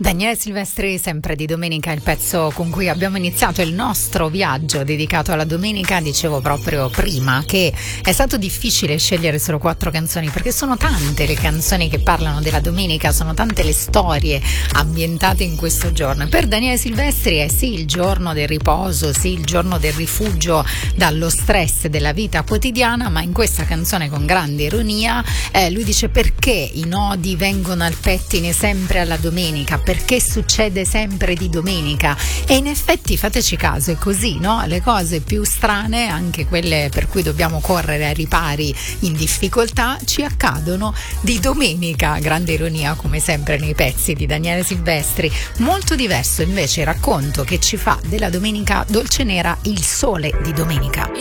Daniele Silvestri, sempre di domenica, il pezzo con cui abbiamo iniziato il nostro viaggio dedicato alla domenica. Dicevo proprio prima che è stato difficile scegliere solo 4 canzoni, perché sono tante le canzoni che parlano della domenica, sono tante le storie ambientate in questo giorno. Per Daniele Silvestri è sì il giorno del riposo, sì il giorno del rifugio dallo stress della vita quotidiana, ma in questa canzone, con grande ironia, lui dice: perché i nodi vengono al pettine sempre alla domenica? Perché succede sempre di domenica? E in effetti, fateci caso, è così, no? Le cose più strane, anche quelle per cui dobbiamo correre ai ripari in difficoltà, ci accadono di domenica. Grande ironia, come sempre nei pezzi di Daniele Silvestri. Molto diverso invece il racconto che ci fa della domenica dolce nera il Sole di domenica.